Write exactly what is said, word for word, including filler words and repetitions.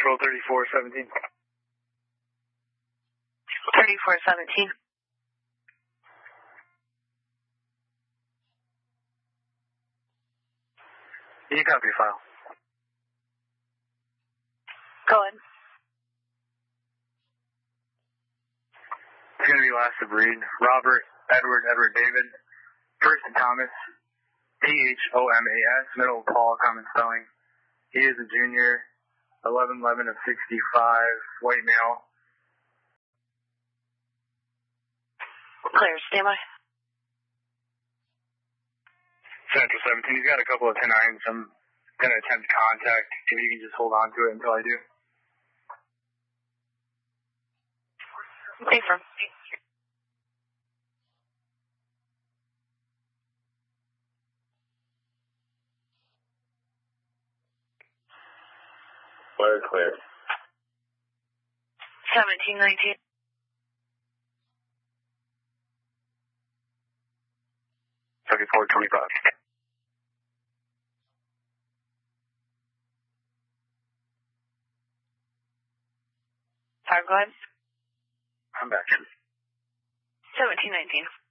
Control thirty-four seventeen. thirty-four seventeen. You copy file. Go ahead. It's going to be last of breed. Robert, Edward, Edward, David. First Thomas. T H O M A S. Middle Paul, common spelling. He is a junior. eleven eleven of sixty-five. White male. Clear. Stand by. Central seventeen. He's got a couple of ten irons. I'm going to attempt contact. If you can just hold on to it until I do. Okay, firm. Wire clear. seventeen nineteen. thirty-four twenty-five. Fire, go ahead. I'm back. seventeen nineteen.